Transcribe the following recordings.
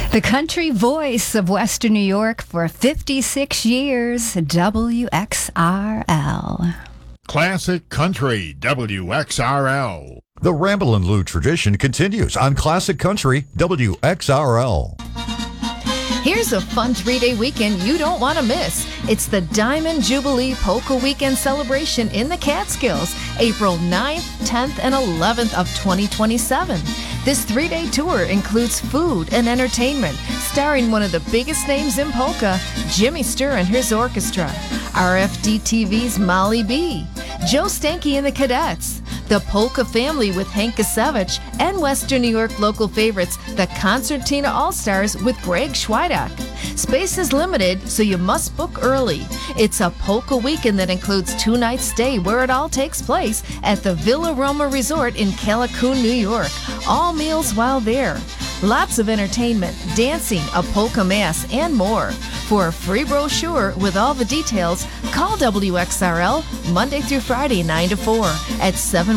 The country voice of Western New York for 56 years, WXRL. Classic Country, WXRL. The Ramblin' Lou tradition continues on Classic Country, WXRL. Here's a fun 3-day weekend you don't want to miss. It's the Diamond Jubilee Polka Weekend celebration in the Catskills, April 9th, 10th, and 11th of 2027. This 3-day tour includes food and entertainment, starring one of the biggest names in polka, Jimmy Sturr and his orchestra, RFD TV's Molly B, Joe Stanky and the Cadets, the Polka Family with Hank Kasevich, and Western New York local favorites, the Concertina All-Stars with Greg Schweidak. Space is limited, so you must book early. It's a polka weekend that includes 2 nights stay where it all takes place at the Villa Roma Resort in Callicoon, New York. All meals while there. Lots of entertainment, dancing, a polka mass, and more. For a free brochure with all the details, call WXRL Monday through Friday 9 to 4 at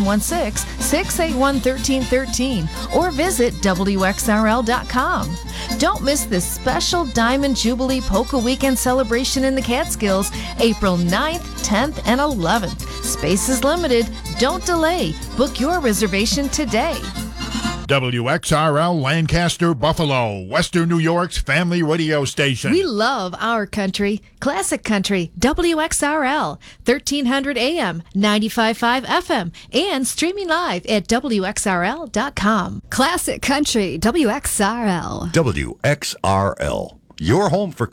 716-681-1313 or visit WXRL.com. Don't miss this special Diamond Jubilee Polka Weekend celebration in the Catskills, April 9th, 10th, and 11th. Space is limited. Don't delay. Book your reservation today. WXRL Lancaster Buffalo, Western New York's family radio station. We love our country. Classic Country, WXRL, 1300 AM, 95.5 FM, and streaming live at WXRL.com. Classic Country, WXRL. WXRL, your home for